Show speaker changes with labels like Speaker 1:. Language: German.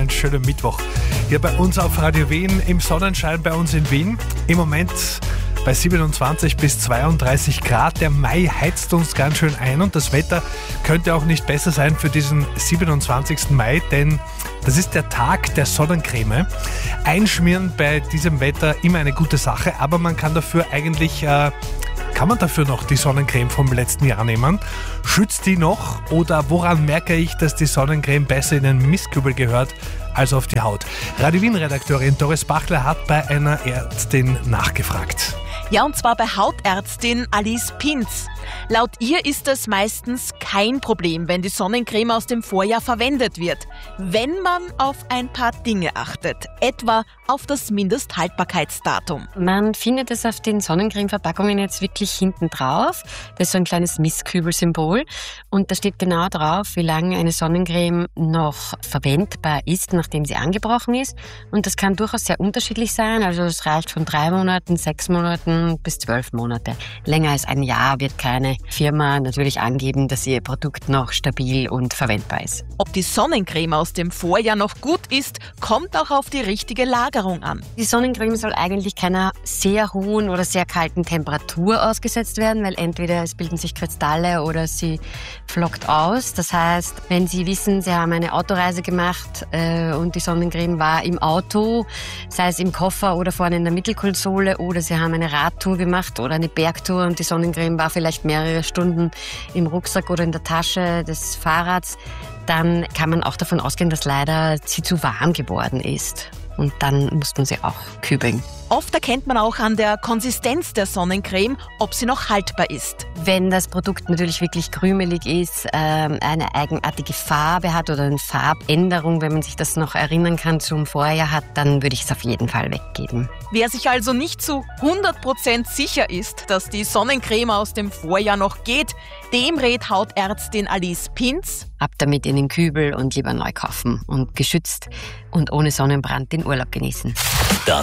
Speaker 1: einen schönen Mittwoch. Hier bei uns auf Radio Wien im Sonnenschein bei uns in Wien. Im Moment bei 27 bis 32 Grad. Der Mai heizt uns ganz schön ein und das Wetter könnte auch nicht besser sein für diesen 27. Mai, denn das ist der Tag der Sonnencreme. Einschmieren bei diesem Wetter immer eine gute Sache, aber man kann dafür eigentlich... Kann man dafür noch die Sonnencreme vom letzten Jahr nehmen? Schützt die noch? Oder woran merke ich, dass die Sonnencreme besser in den Mistkübel gehört als auf die Haut? Radio Wien-Redakteurin Doris Bachler hat bei einer Ärztin nachgefragt.
Speaker 2: Ja, und zwar bei Hautärztin Alice Pinz. Laut ihr ist es meistens kein Problem, wenn die Sonnencreme aus dem Vorjahr verwendet wird, wenn man auf ein paar Dinge achtet, etwa auf das Mindesthaltbarkeitsdatum.
Speaker 3: Man findet es auf den Sonnencreme-Verpackungen jetzt wirklich hinten drauf. Das ist so ein kleines Mistkübelsymbol und da steht genau drauf, wie lange eine Sonnencreme noch verwendbar ist, nachdem sie angebrochen ist. Und das kann durchaus sehr unterschiedlich sein, also es reicht von 3 Monaten, 6 Monaten bis 12 Monate. Länger als ein Jahr wird keine Firma natürlich angeben, dass ihr Produkt noch stabil und verwendbar ist.
Speaker 2: Ob die Sonnencreme aus dem Vorjahr noch gut ist, kommt auch auf die richtige Lagerung an.
Speaker 3: Die Sonnencreme soll eigentlich keiner sehr hohen oder sehr kalten Temperatur ausgesetzt werden, weil entweder es bilden sich Kristalle oder sie flockt aus. Das heißt, wenn Sie wissen, Sie haben eine Autoreise gemacht und die Sonnencreme war im Auto, sei es im Koffer oder vorne in der Mittelkonsole, oder Sie haben eine Radtour gemacht oder eine Bergtour und die Sonnencreme war vielleicht mehrere Stunden im Rucksack oder in der Tasche des Fahrrads, dann kann man auch davon ausgehen, dass leider sie zu warm geworden ist. Und dann muss man sie auch kübeln.
Speaker 2: Oft erkennt man auch an der Konsistenz der Sonnencreme, ob sie noch haltbar ist.
Speaker 3: Wenn das Produkt natürlich wirklich krümelig ist, eine eigenartige Farbe hat oder eine Farbänderung, wenn man sich das noch erinnern kann, zum Vorjahr hat, dann würde ich es auf jeden Fall weggeben.
Speaker 2: Wer sich also nicht zu 100% sicher ist, dass die Sonnencreme aus dem Vorjahr noch geht, dem rät Hautärztin Alice Pinz:
Speaker 3: Ab damit in den Kübel und lieber neu kaufen und geschützt und ohne Sonnenbrand den Urlaub genießen.